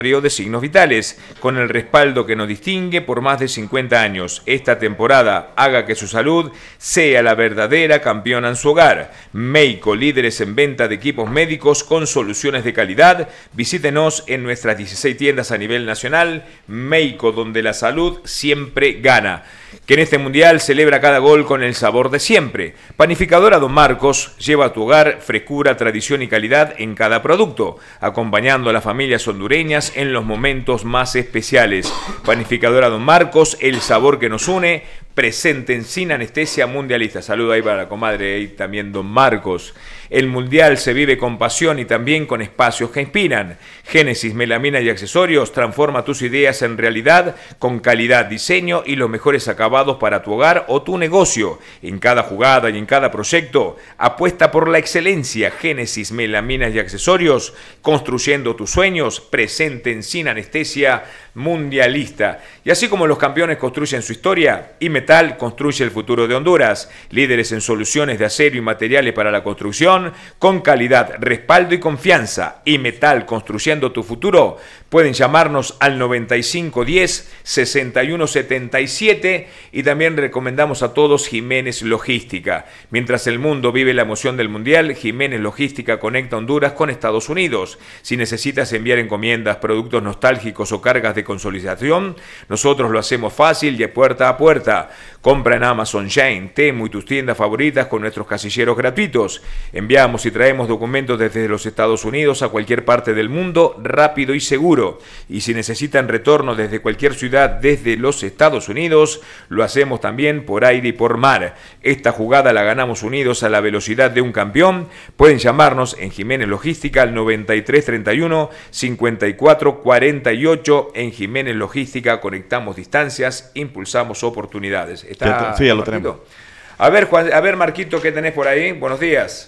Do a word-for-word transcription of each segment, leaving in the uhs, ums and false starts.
de Signos Vitales, con el respaldo que nos distingue por más de cincuenta años. Esta temporada haga que su salud sea la verdadera campeona en su hogar. Meico, líderes en venta de equipos médicos con soluciones de calidad. Visítenos en nuestras dieciséis tiendas a nivel nacional. Meico, donde la salud siempre gana. Que en este mundial celebra cada gol con el sabor de siempre. Panificadora Don Marcos lleva a tu hogar frescura, tradición y calidad en cada producto, acompañando a las familias hondureñas en los momentos más especiales. Panificadora Don Marcos, el sabor que nos une, presente en Sin Anestesia Mundialista. Saludo ahí para la comadre y también Don Marcos. El mundial se vive con pasión y también con espacios que inspiran. Génesis Melamina y Accesorios transforma tus ideas en realidad con calidad, diseño y los mejores acabados para tu hogar o tu negocio. En cada jugada y en cada proyecto, apuesta por la excelencia. Génesis Melamina y Accesorios, construyendo tus sueños, presente en Sin Anestesia Mundialista. Y así como los campeones construyen su historia, Imetal construye el futuro de Honduras. Líderes en soluciones de acero y materiales para la construcción, con calidad, respaldo y confianza. Imetal, construyendo tu futuro. Pueden llamarnos al noventa y cinco diez, sesenta y uno setenta y siete y también recomendamos a todos Jiménez Logística. Mientras el mundo vive la emoción del Mundial, Jiménez Logística conecta Honduras con Estados Unidos. Si necesitas enviar encomiendas, productos nostálgicos o cargas de consolidación, nosotros lo hacemos fácil y de puerta a puerta. Compra en Amazon, Shane, Temu y tus tiendas favoritas con nuestros casilleros gratuitos. Enviamos y traemos documentos desde los Estados Unidos a cualquier parte del mundo, rápido y seguro. Y si necesitan retorno desde cualquier ciudad desde los Estados Unidos, lo hacemos también por aire y por mar. Esta jugada la ganamos unidos a la velocidad de un campeón. Pueden llamarnos en Jiménez Logística al noventa y tres treinta y uno cincuenta y cuatro cuarenta y ocho. En Jiménez Logística conectamos distancias, impulsamos oportunidades. ¿Está, sí, ya lo tenemos. A ver, Juan, a ver, Marquito, ¿qué tenés por ahí? Buenos días.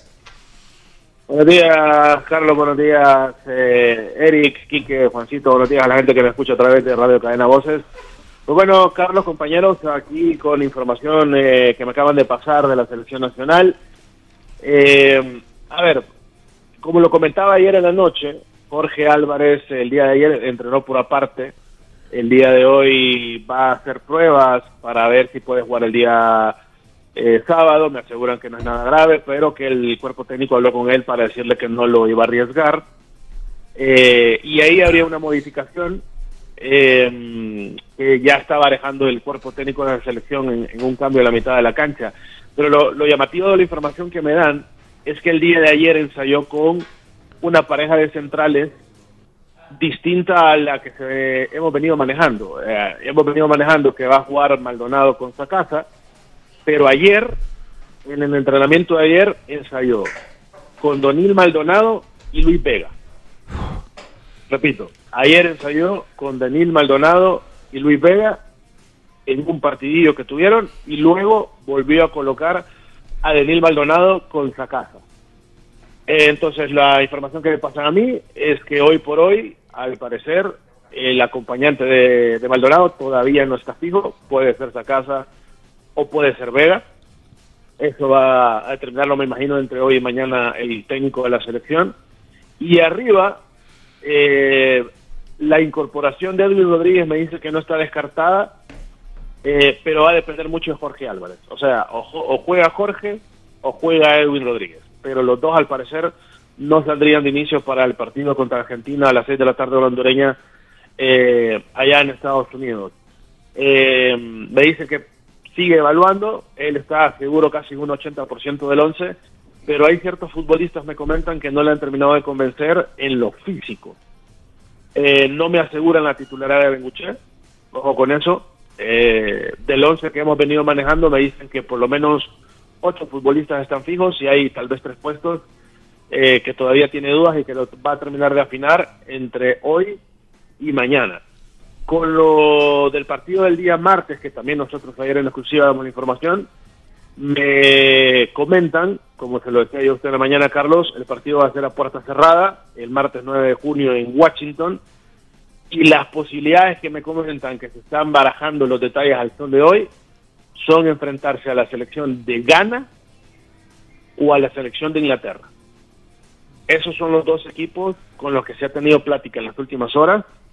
Buenos días, Carlos, buenos días, eh, Eric, Quique, Juancito, buenos días a la gente que me escucha a través de Radio Cadena Voces. Pues bueno, Carlos, compañeros, aquí con información eh, que me acaban de pasar de la Selección Nacional. Eh, a ver, como lo comentaba ayer en la noche, Jorge Álvarez el día de ayer entrenó por aparte. El día de hoy va a hacer pruebas para ver si puede jugar el día Eh, sábado. Me aseguran que no es nada grave, pero que el cuerpo técnico habló con él para decirle que no lo iba a arriesgar, eh, y ahí habría una modificación eh, que ya está barajando el cuerpo técnico de la selección en, en un cambio a la mitad de la cancha. Pero lo, lo llamativo de la información que me dan es que el día de ayer ensayó con una pareja de centrales distinta a la que se, hemos venido manejando. Eh, hemos venido manejando que va a jugar Maldonado con Sacasa, pero ayer, en el entrenamiento de ayer, ensayó con Donil Maldonado y Luis Vega. Repito, ayer ensayó con Donil Maldonado y Luis Vega en un partidillo que tuvieron y luego volvió a colocar a Donil Maldonado con Sacasa. Eh, entonces la información que me pasan a mí es que hoy por hoy, al parecer, el acompañante de, de Maldonado todavía no está fijo, puede ser Sacasa o puede ser Vega. Eso va a determinarlo, me imagino, entre hoy y mañana el técnico de la selección. Y arriba, eh, la incorporación de Edwin Rodríguez me dice que no está descartada, eh, pero va a depender mucho de Jorge Álvarez. O sea, o, o juega Jorge o juega Edwin Rodríguez. Pero los dos, al parecer, no saldrían de inicio para el partido contra Argentina a las seis de la tarde hora hondureña, eh, allá en Estados Unidos. Eh, me dice que sigue evaluando, él está seguro casi un ochenta por ciento del once, pero hay ciertos futbolistas, me comentan, que no le han terminado de convencer en lo físico. Eh, no me aseguran la titularidad de Benguche, ojo con eso. Eh, del once que hemos venido manejando me dicen que por lo menos ocho futbolistas están fijos y hay tal vez tres puestos eh, que todavía tiene dudas y que lo va a terminar de afinar entre hoy y mañana. Con lo del partido del día martes, que también nosotros ayer en exclusiva damos la información, me comentan, como se lo decía yo a usted en la mañana, Carlos, el partido va a ser a puerta cerrada, el martes nueve de junio en Washington, y las posibilidades que me comentan que se están barajando los detalles al son de hoy, son enfrentarse a la selección de Ghana o a la selección de Inglaterra. esos son los dos equipos con los que se ha tenido plática en las últimas horas.